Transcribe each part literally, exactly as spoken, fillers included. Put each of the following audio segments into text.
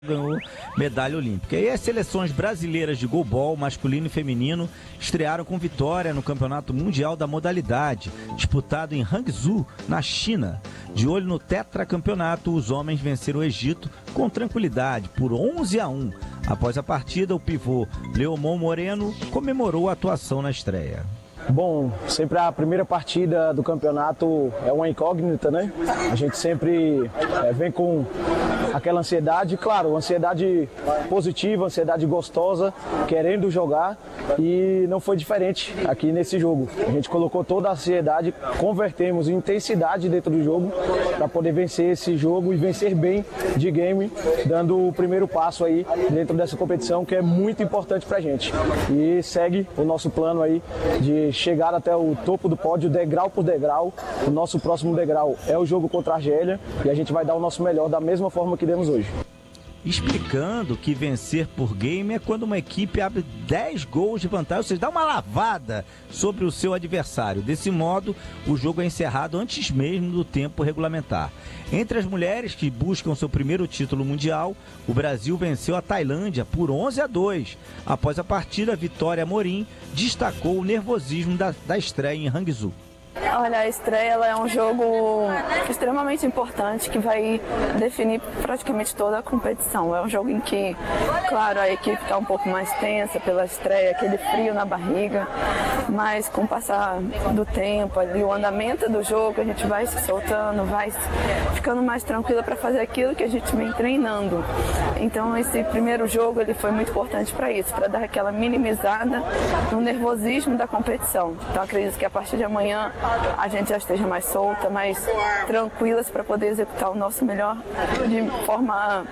ganhou medalha olímpica. E as seleções brasileiras de goalball, masculino e feminino, estrearam com vitória no Campeonato Mundial da modalidade, disputado em Hangzhou, na China. De olho no tetracampeonato, os homens venceram o Egito com tranquilidade, por onze a um. Após a partida, o pivô Leomon Moreno comemorou a atuação na estreia. Bom, sempre a primeira partida do campeonato é uma incógnita, né? A gente sempre é, vem com aquela ansiedade, claro, ansiedade positiva, ansiedade gostosa, querendo jogar, e não foi diferente aqui nesse jogo. A gente colocou toda a ansiedade, convertemos em intensidade dentro do jogo para poder vencer esse jogo e vencer bem de game, dando o primeiro passo aí dentro dessa competição, que é muito importante para a gente. E segue o nosso plano aí de chegar até o topo do pódio, degrau por degrau. O nosso próximo degrau é o jogo contra a Argélia e a gente vai dar o nosso melhor da mesma forma que demos hoje. Explicando que vencer por game é quando uma equipe abre dez gols de vantagem, ou seja, dá uma lavada sobre o seu adversário. Desse modo, o jogo é encerrado antes mesmo do tempo regulamentar. Entre as mulheres que buscam seu primeiro título mundial, o Brasil venceu a Tailândia por onze a dois. Após a partida, Vitória Amorim destacou o nervosismo da, da estreia em Hangzhou. Olha, a estreia ela é um jogo extremamente importante que vai definir praticamente toda a competição. É um jogo em que, claro, a equipe está um pouco mais tensa pela estreia, aquele frio na barriga, mas com o passar do tempo, ali, o andamento do jogo, a gente vai se soltando, vai ficando mais tranquila para fazer aquilo que a gente vem treinando. Então, esse primeiro jogo ele foi muito importante para isso, para dar aquela minimizada no nervosismo da competição. Então, acredito que a partir de amanhã a gente já esteja mais solta, mais tranquilas para poder executar o nosso melhor de forma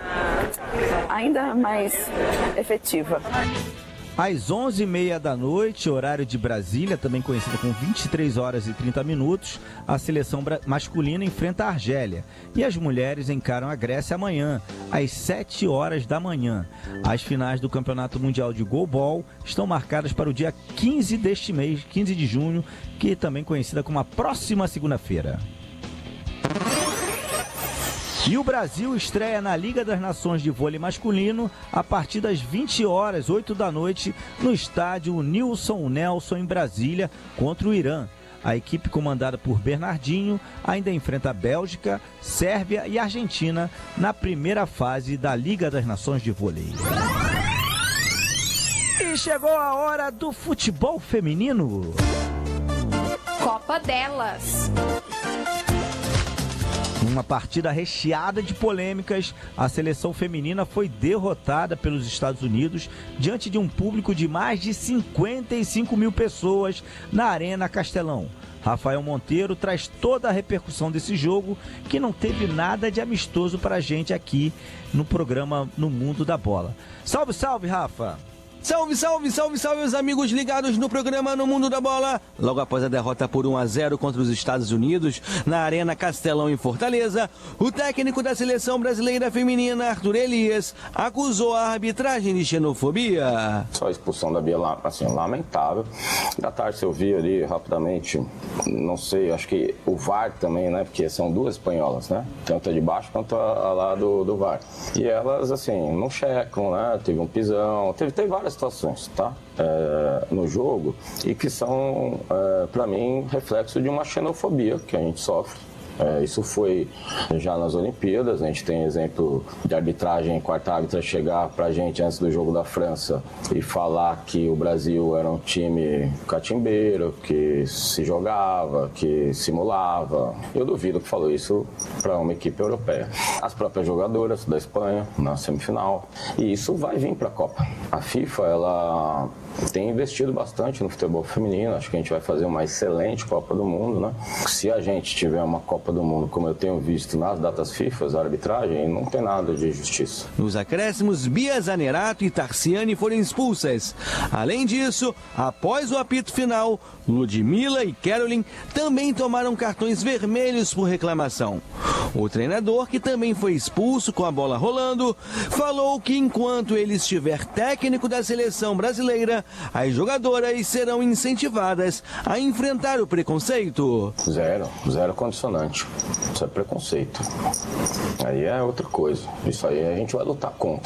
ainda mais efetiva. Às onze e meia da noite, horário de Brasília, também conhecida como vinte e três horas e trinta minutos, a seleção masculina enfrenta a Argélia e as mulheres encaram a Grécia amanhã, às sete horas da manhã. As finais do Campeonato Mundial de Goalball estão marcadas para o dia quinze deste mês, quinze de junho, que é também conhecida como a próxima segunda-feira. E o Brasil estreia na Liga das Nações de Vôlei Masculino a partir das vinte horas, oito da noite, no estádio Nilson Nelson, em Brasília, contra o Irã. A equipe comandada por Bernardinho ainda enfrenta a Bélgica, Sérvia e Argentina na primeira fase da Liga das Nações de Vôlei. E chegou a hora do futebol feminino. Copa delas. Numa partida recheada de polêmicas, a seleção feminina foi derrotada pelos Estados Unidos diante de um público de mais de cinquenta e cinco mil pessoas na Arena Castelão. Rafael Monteiro traz toda a repercussão desse jogo, que não teve nada de amistoso para a gente aqui no programa No Mundo da Bola. Salve, salve, Rafa! Salve, salve, salve, salve, meus amigos ligados no programa No Mundo da Bola. Logo após a derrota por um a zero contra os Estados Unidos, na Arena Castelão, em Fortaleza, o técnico da seleção brasileira feminina, Arthur Elias, acusou a arbitragem de xenofobia. Só a expulsão da Bia, assim, lamentável. Da tarde eu vi ali rapidamente, não sei, acho que o V A R também, né, porque são duas espanholas, né, tanto a de baixo quanto a, a lá do, do V A R. E elas, assim, não checam, né, teve um pisão, teve, teve várias situações, tá? É, no jogo, e que são, é, para mim, reflexo de uma xenofobia que a gente sofre. É, isso foi já nas Olimpíadas. A gente tem exemplo de arbitragem, quarta árbitra chegar pra gente antes do jogo da França e falar que o Brasil era um time catimbeiro, que se jogava, que simulava. Eu duvido que falou isso para uma equipe europeia. As próprias jogadoras da Espanha na semifinal. E isso vai vir para a Copa. A FIFA, ela tem investido bastante no futebol feminino. Acho que a gente vai fazer uma excelente Copa do Mundo, né? Se a gente tiver uma Copa do Mundo, como eu tenho visto nas datas FIFA, a arbitragem, não tem nada de justiça. Nos acréscimos, Bia Zanerato e Tarciane foram expulsas. Além disso, após o apito final, Ludmilla e Caroline também tomaram cartões vermelhos por reclamação. O treinador, que também foi expulso com a bola rolando, falou que enquanto ele estiver técnico da seleção brasileira, as jogadoras serão incentivadas a enfrentar o preconceito. Zero, zero condicionante. Isso é preconceito. Aí é outra coisa. Isso aí a gente vai lutar contra.